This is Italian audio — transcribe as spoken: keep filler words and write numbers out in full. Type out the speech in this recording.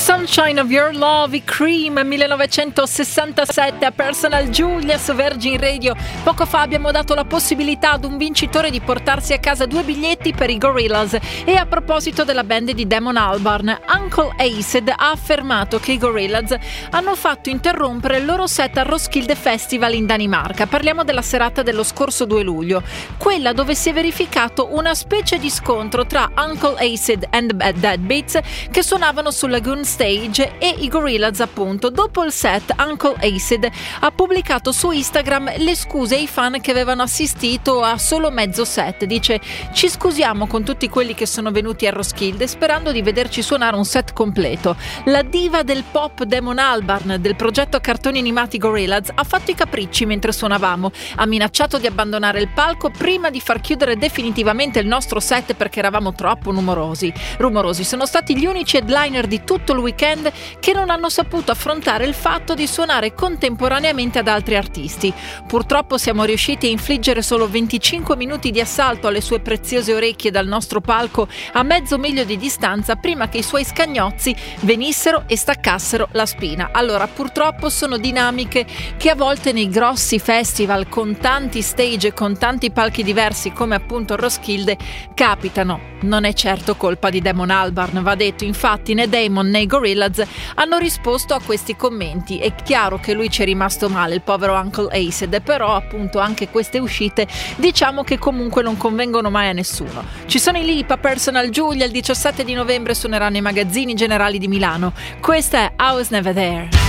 Sunshine of Your Love, i Cream, millenovecentosessantasette a Personal Julia su Virgin Radio. Poco fa abbiamo dato la possibilità ad un vincitore di portarsi a casa due biglietti per i Gorillaz. E a proposito della band di Damon Albarn, Uncle Acid ha affermato che i Gorillaz hanno fatto interrompere il loro set al Roskilde Festival in Danimarca. Parliamo della serata dello scorso due luglio, quella dove si è verificato una specie di scontro tra Uncle Acid and the Deadbeats che suonavano sul Lagoon Stage e i Gorillaz. Appunto, dopo il set, Uncle Acid ha pubblicato su Instagram le scuse ai fan che avevano assistito a solo mezzo set. Dice: ci scusiamo con tutti quelli che sono venuti a Roskilde sperando di vederci suonare un set completo. La diva del pop Damon Albarn del progetto cartoni animati Gorillaz ha fatto i capricci mentre suonavamo, ha minacciato di abbandonare il palco prima di far chiudere definitivamente il nostro set perché eravamo troppo numerosi. Rumorosi sono stati gli unici headliner di tutto il weekend che non hanno saputo affrontare il fatto di suonare contemporaneamente ad altri artisti. Purtroppo siamo riusciti a infliggere solo venticinque minuti di assalto alle sue preziose orecchie dal nostro palco a mezzo miglio di distanza prima che i suoi scagnozzi venissero e staccassero la spina. Allora, purtroppo sono dinamiche che a volte nei grossi festival con tanti stage e con tanti palchi diversi come appunto Roskilde capitano. Non è certo colpa di Damon Albarn, va detto. Infatti né Damon né i Gorillaz hanno risposto a questi commenti. È chiaro che lui ci è rimasto male, il povero Uncle Acid, però appunto anche queste uscite diciamo che comunque non convengono mai a nessuno. Ci sono i Lipa, Personal Julia, il diciassette di novembre suoneranno ai magazzini generali di Milano. Questa è I Was Never There.